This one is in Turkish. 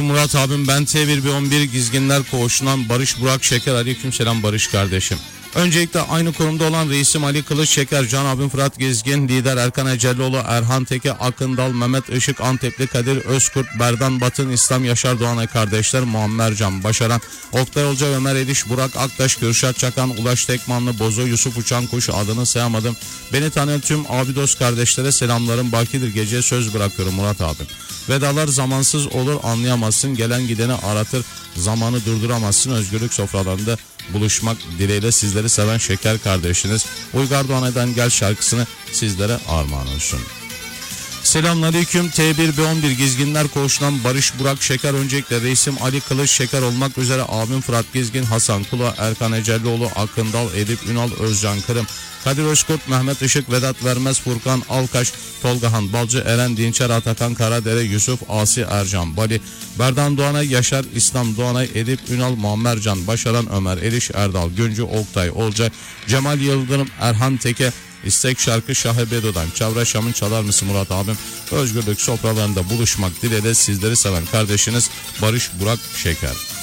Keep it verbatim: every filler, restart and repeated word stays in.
Murat abim, ben T bir B on bir Gizginler Koğuşu'ndan Barış Burak Şeker. Aleykümselam Barış kardeşim. Öncelikle aynı kurumda olan reisim Ali Kılıç Şeker, Can abim Fırat Gezgin, lider Erkan Ecelloğlu, Erhan Teke, Akındal, Mehmet Işık, Antepli Kadir Özkurt, Berdan Batın, İslam Yaşar Doğanay kardeşler, Muammer Can Başaran, Oktay Olca, Ömer Ediş, Burak Aktaş, Kürşat Çakan, Ulaş Tekmanlı, Bozo, Yusuf Uçankuş, adını sayamadım. Beni tanıyan tüm abi dost kardeşlere selamlarım bakidir. Geceye söz bırakıyorum Murat abim. Vedalar zamansız olur, anlayamazsın, gelen gideni aratır, zamanı durduramazsın. Özgürlük sofralarında buluşmak dileğiyle sizleri seven Şeker kardeşiniz Uygar Doğanay'dan Gel şarkısını sizlere armağan olsun. Selamünaleyküm. T bir B on bir Gizginler Koğuşu'ndan Barış Burak Şeker. Öncelikle reisim Ali Kılıç Şeker olmak üzere abim Fırat Gezgin, Hasan Kula, Erkan Ecelloğlu, Akındal, Edip Ünal, Özcan Kırım, Kadir Özkurt, Mehmet Işık, Vedat Vermez, Furkan Alkaş, Tolgahan Balcı, Eren Dinçer, Atakan Karadere, Yusuf Asi, Ercan Bali, Berdan Doğanay, Yaşar İslam Doğanay, Edip Ünal, Muammer Can Başaran, Ömer Eriş, Erdal Güncü, Oktay Olcay, Cemal Yıldırım, Erhan Teke, İstek şarkı Şahebedo'dan Çavra Şam'ın çalar mısın Murat abim? Özgürlük sofralarında buluşmak dileğiyle sizleri seven kardeşiniz Barış Burak Şeker.